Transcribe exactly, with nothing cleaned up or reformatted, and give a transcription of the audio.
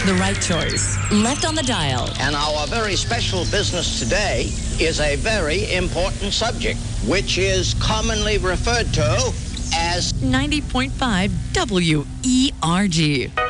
The right choice. Left on the dial. And our very special business today is a very important subject, which is commonly referred to as ninety point five W E R G.